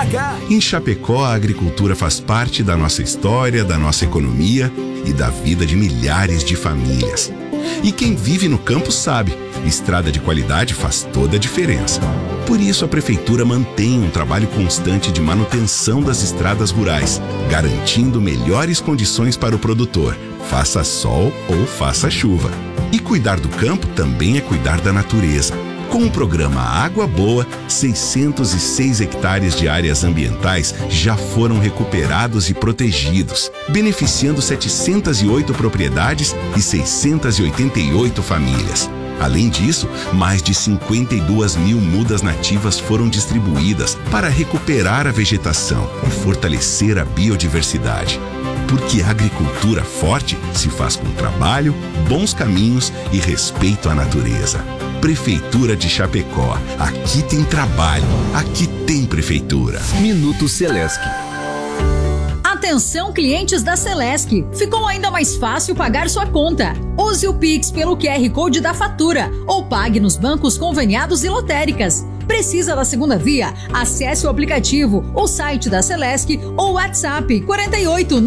pra cá. Em Chapecó, a agricultura faz parte da nossa história, da nossa economia e da vida de milhares de famílias. E quem vive no campo sabe, estrada de qualidade faz toda a diferença. Por isso, a Prefeitura mantém um trabalho constante de manutenção das estradas rurais, garantindo melhores condições para o produtor, faça sol ou faça chuva. E cuidar do campo também é cuidar da natureza. Com o programa Água Boa, 606 hectares de áreas ambientais já foram recuperados e protegidos, beneficiando 708 propriedades e 688 famílias. Além disso, mais de 52 mil mudas nativas foram distribuídas para recuperar a vegetação e fortalecer a biodiversidade. Porque a agricultura forte se faz com trabalho, bons caminhos e respeito à natureza. Prefeitura de Chapecó. Aqui tem trabalho, aqui tem prefeitura. Minuto Celesc. Atenção, clientes da Celesc, ficou ainda mais fácil pagar sua conta. Use o Pix pelo QR Code da fatura ou pague nos bancos conveniados e lotéricas. Precisa da segunda via? Acesse o aplicativo, o site da Celesc ou WhatsApp 48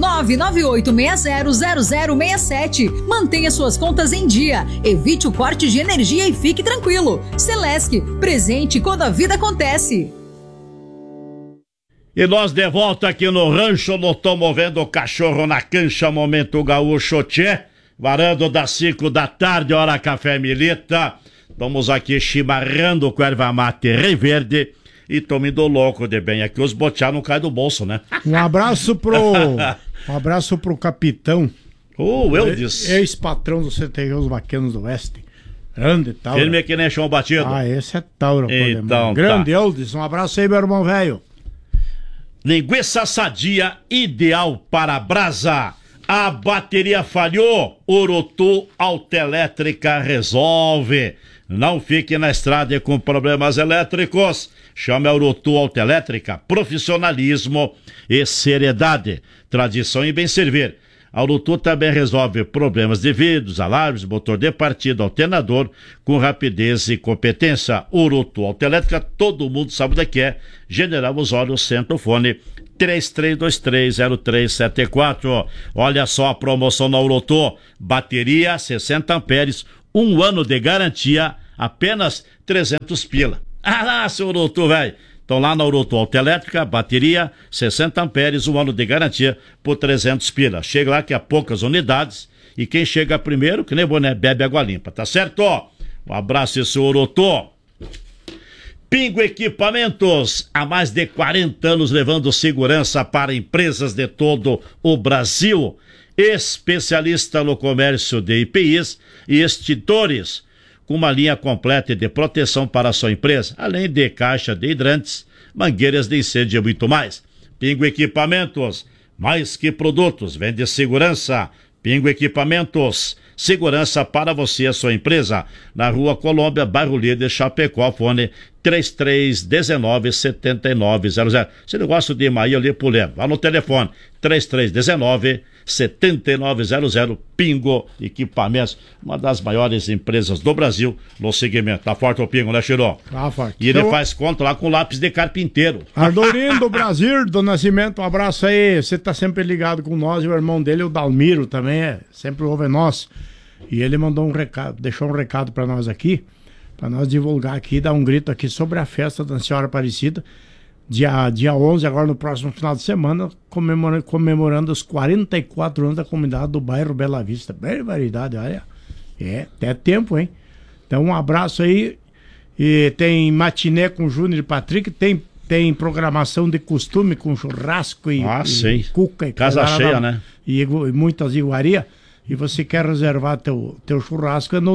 998600067. Mantenha suas contas em dia, evite o corte de energia e fique tranquilo. Celesc, presente quando a vida acontece. E nós de volta aqui no rancho, não tô movendo o cachorro na cancha, momento gaúcho tchê, varando das 5 da tarde, hora café milita. Estamos aqui chimarrando com erva mate Rei Verde e tô indo louco de bem. Aqui os botear não caem do bolso, né? Um abraço pro capitão. Eudes. Ex-patrão do CTG Os Vaqueiros do Oeste. Grande Tauro. Firme que nem chão batido. Esse é Tauro. Então, grande Eudes, um abraço aí, meu irmão velho. Linguiça sadia, ideal para brasa. A bateria falhou, Urutu Autoelétrica resolve. Não fique na estrada com problemas elétricos. Chame a Urutu Autoelétrica, profissionalismo e seriedade. Tradição e bem servir. A Urutu também resolve problemas de vidros, alarmes, motor de partida, alternador, com rapidez e competência. Urutu Autoelétrica, todo mundo sabe onde é que é. General Osório, Centrofone, 33230374. Olha só a promoção na Urutu. Bateria 60 amperes, 1 ano de garantia, apenas 300 pila. Ah lá, seu Urutu, velho. Então lá na Urutu Autoelétrica, bateria 60 amperes, 1 ano de garantia por 300 pila. Chega lá que há poucas unidades e quem chega primeiro, que nem boné, bebe água limpa, tá certo? Um abraço, seu Urutu. Pingo Equipamentos, há mais de 40 anos levando segurança para empresas de todo o Brasil. Especialista no comércio de IPIs e extintores, com uma linha completa de proteção para a sua empresa, além de caixa de hidrantes, mangueiras de incêndio e muito mais. Pingo Equipamentos, mais que produtos, vende segurança. Pingo Equipamentos, segurança para você e a sua empresa. Na Rua Colômbia, bairro Líder, Chapecó, fone 3319-7900. Se negócio de Maia, eu lhe pulei. Vá no telefone 3319-7900. Pingo Equipamentos, uma das maiores empresas do Brasil no segmento. Tá forte o Pingo, né, Chiró? Tá forte. E ele faz conta lá com lápis de carpinteiro. Ardorinho do Brasil, do Nascimento, um abraço aí. Você tá sempre ligado com nós e o irmão dele, o Dalmiro, também sempre ouve nós. E ele mandou um recado, deixou um recado para nós aqui, para nós divulgar aqui, dar um grito aqui sobre a festa da Senhora Aparecida, dia 11, agora no próximo final de semana, comemorando os 44 anos da comunidade do bairro Bela Vista. Barbaridade, olha. Até tempo, hein? Então um abraço aí. E tem matiné com Júnior e Patrick, tem programação de costume com churrasco e cuca e casa cheia, né? E muitas iguarias. E você quer reservar teu churrasco é no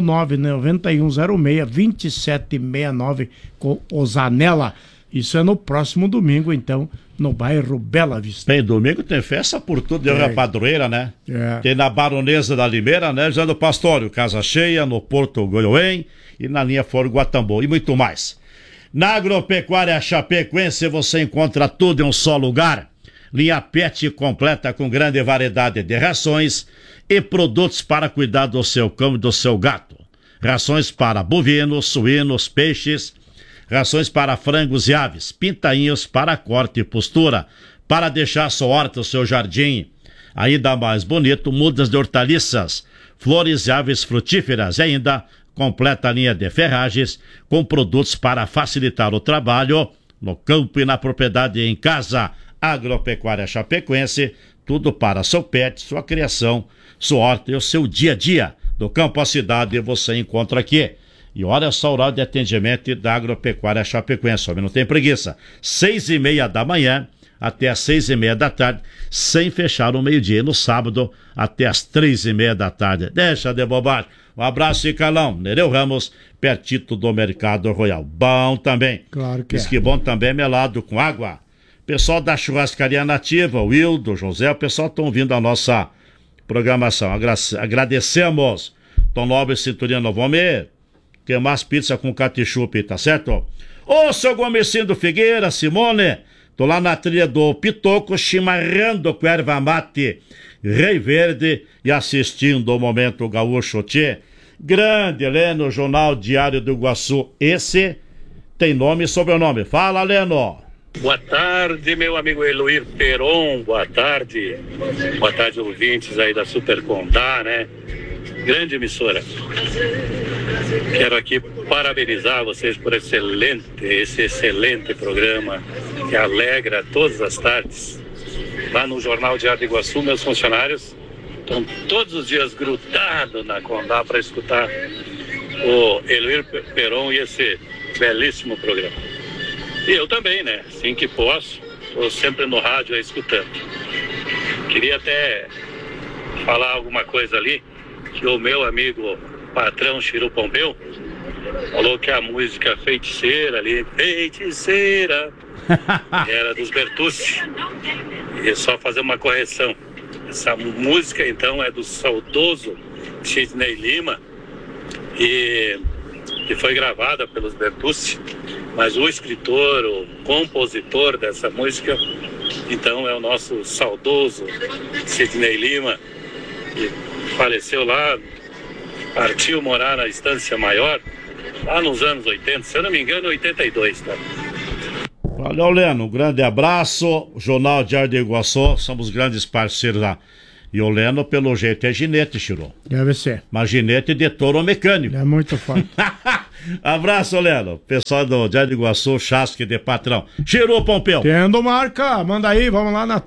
99106-2769 com Osanella. Isso é no próximo domingo, então, no bairro Bela Vista. Tem domingo, tem festa por tudo, deu a padroeira, né? Tem na Baronesa da Limeira, né? Já no Pastório, casa cheia, no Porto Goiôem e na linha Foro Guatambô e muito mais. Na Agropecuária Chapecoense você encontra tudo em um só lugar. Linha pet completa com grande variedade de rações e produtos para cuidar do seu cão e do seu gato. Rações para bovinos, suínos, peixes, rações para frangos e aves, pintainhos para corte e postura, para deixar sua horta, o seu jardim ainda mais bonito, mudas de hortaliças, flores e aves frutíferas e ainda completa a linha de ferragens com produtos para facilitar o trabalho no campo e na propriedade e em casa. Agropecuária Chapecoense, tudo para seu pet, sua criação, sua horta e o seu dia a dia. Do campo à cidade você encontra aqui. E olha só o horário de atendimento da Agropecuária Chapecoense, homem, não tem preguiça. 6:30 da manhã até as 6:30 da tarde, sem fechar o meio-dia. No sábado, até as 3:30 da tarde. Deixa de bobagem. Um abraço e calão. Nereu Ramos, pertito do Mercado Royal. Bom também. Claro que diz que bom também é melado com água. Pessoal da Churrascaria Nativa, o Wildo, o José, o pessoal estão ouvindo a nossa programação. Agradecemos. Tom Nobre, Cinturino, vamos queimar as pizzas com ketchup, tá certo? Ô, seu Gomecinho do Figueira, Simone, tô lá na trilha do Pitoco, chimarrando com erva mate, Rei Verde e assistindo o Momento Gaúcho. Tchê, grande Leno, Jornal Diário do Iguaçu. Esse tem nome e sobrenome. Fala, Leno. Boa tarde, meu amigo Eloir Peron, boa tarde, ouvintes aí da Super Condá, né? Grande emissora. Quero aqui parabenizar vocês por esse excelente programa que alegra todas as tardes. Lá no Jornal Diário do Iguaçu, meus funcionários estão todos os dias grudados na Condá para escutar o Eloir Peron e esse belíssimo programa. E eu também, né? Assim que posso, estou sempre no rádio aí escutando. Queria até falar alguma coisa ali, que o meu amigo patrão Chiru Pompeu falou que a música Feiticeira ali, Feiticeira, era dos Bertucci. E só fazer uma correção. Essa música, então, é do saudoso Sidney Lima e que foi gravada pelos Bertucci, mas o escritor, o compositor dessa música, então é o nosso saudoso Sidney Lima, que faleceu lá, partiu morar na Estância Maior, lá nos anos 80, se eu não me engano, 82, tá? Valeu, Leno, um grande abraço. Jornal Diário do Iguaçu, somos grandes parceiros lá. E o Leno, pelo jeito, é ginete, Chiru. Deve ser. Mas ginete de touro mecânico. É muito forte. Abraço, Leno. Pessoal do Diário do Iguaçu, chasque de patrão. Chiru Pompeu. Tendo marca, manda aí, vamos lá na